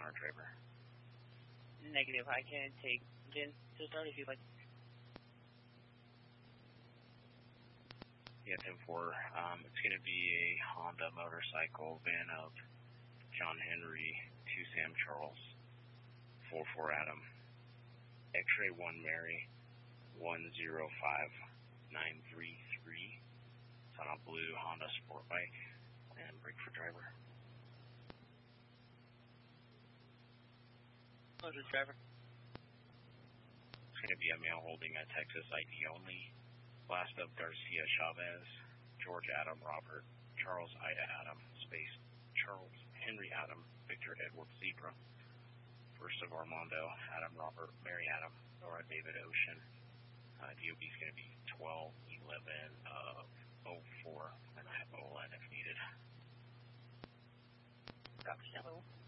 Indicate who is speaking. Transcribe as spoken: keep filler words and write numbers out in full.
Speaker 1: our driver.
Speaker 2: Negative. I can take Jen to start if you'd like.
Speaker 1: Yeah, ten four. Um, it's going to be a Honda motorcycle van of John Henry, two Sam Charles, four four Adam, X-ray one Mary, one zero five nine three three. It's on a blue Honda sport bike, and brake for driver.
Speaker 2: Motor driver.
Speaker 1: It's going to be a male holding a Texas I D only. Last of Garcia Chavez, George Adam Robert, Charles Ida Adam, space Charles Henry Adam, Victor Edward Zebra. First of Armando, Adam Robert, Mary Adam, Nora David Ocean. Uh, D O B is going to be twelve eleven oh four, and I have O L N if needed.
Speaker 2: Copy,